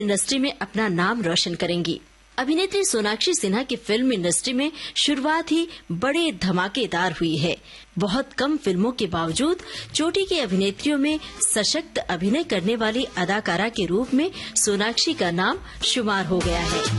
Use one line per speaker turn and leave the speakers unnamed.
Industry में अपना नाम रोशन करेंगी। अभिनेत्री सोनाक्षी सिन्हा की फिल्म इंडस्ट्री में शुरुआत ही बड़े धमाकेदार हुई है। बहुत कम फिल्मों के बावजूद चोटी की अभिनेत्रियों में सशक्त अभिनय करने वाली अदाकारा के रूप में सोनाक्षी का नाम शुमार हो गया है।